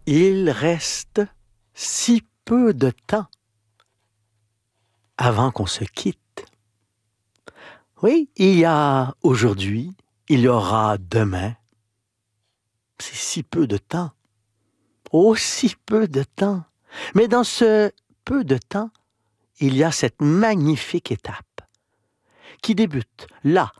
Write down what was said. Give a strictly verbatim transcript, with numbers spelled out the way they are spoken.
Il reste si peu de temps avant qu'on se quitte. Oui, il y a aujourd'hui, il y aura demain. C'est si peu de temps. Aussi peu de temps. Mais dans ce peu de temps, il y a cette magnifique étape qui débute là,